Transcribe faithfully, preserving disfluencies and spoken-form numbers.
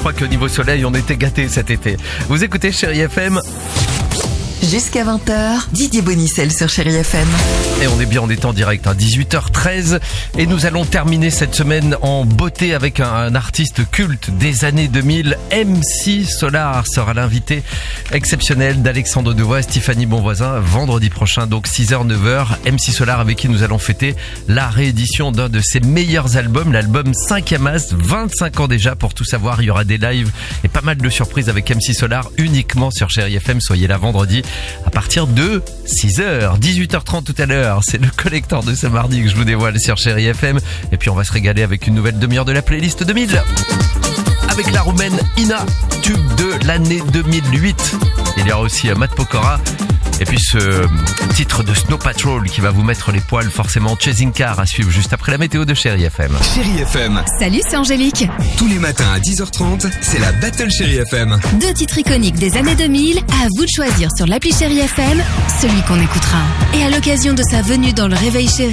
crois qu'au niveau soleil, on était gâtés cet été. Vous écoutez Chérie F M. Jusqu'à vingt heures, Didier Bonicel sur Chérie F M. Et on est bien, on est en direct, hein, dix-huit heures treize. Et nous allons terminer cette semaine en beauté avec un, un artiste culte des années deux mille. M C Solar sera l'invité exceptionnel d'Alexandre Devois et Stéphanie Bonvoisin vendredi prochain, donc six heures neuf heures. M C Solar avec qui nous allons fêter la réédition d'un de ses meilleurs albums, l'album cinquième As, vingt-cinq ans déjà. Pour tout savoir, il y aura des lives et pas mal de surprises avec M C Solar uniquement sur Chérie F M. Soyez là vendredi à partir de six heures. dix-huit heures trente tout à l'heure, c'est le collector de ce mardi que je vous dévoile sur Chérie F M. Et puis on va se régaler avec une nouvelle demi-heure de la playlist deux mille. Avec la roumaine Ina, tube de l'année deux mille huit. Il y aura aussi Matt Pokora. Et puis ce titre de Snow Patrol qui va vous mettre les poils, forcément. Chasing Car à suivre juste après la météo de Chérie F M. Chérie F M. Salut, c'est Angélique. Tous les matins à dix heures trente, c'est la Battle Chérie F M. Deux titres iconiques des années deux mille, à vous de choisir sur l'appli Chérie F M celui qu'on écoutera. Et à l'occasion de sa venue dans le Réveil Chérie,